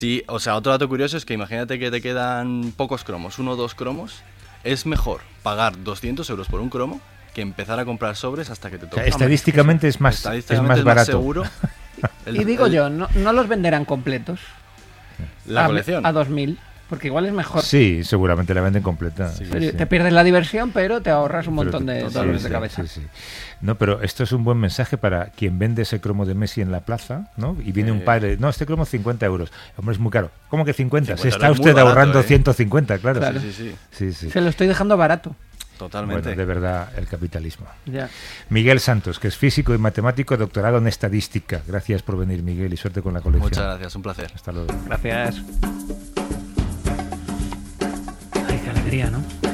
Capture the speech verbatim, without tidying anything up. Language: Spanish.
Sí, o sea, otro dato curioso es que imagínate que te quedan pocos cromos, uno o dos cromos. Es mejor pagar doscientos euros por un cromo que empezar a comprar sobres hasta que te toque. O sea, estadísticamente es más, estadísticamente es más barato. seguro. El, y digo el, yo, ¿no, ¿no los venderán completos? La a, colección. A dos mil. Porque igual es mejor. Sí, seguramente la venden completa. Sí, sí. Sí. Te pierdes la diversión, pero te ahorras un montón pero, de sí, dolores sí, de cabeza. Sí, sí. No, pero esto es un buen mensaje para quien vende ese cromo de Messi en la plaza, ¿no? Y viene eh. un padre, no, este cromo cincuenta euros. Hombre, es muy caro. ¿Cómo que cincuenta? Se está usted barato, ahorrando eh. ciento cincuenta, claro. claro. Sí, sí, sí. sí, sí. Se lo estoy dejando barato. Totalmente. Bueno, de verdad, el capitalismo. Ya. Miguel Santos, que es físico y matemático, doctorado en estadística. Gracias por venir, Miguel, y suerte con la colección. Muchas gracias, un placer. Hasta luego. Gracias. Ay, qué alegría, ¿no?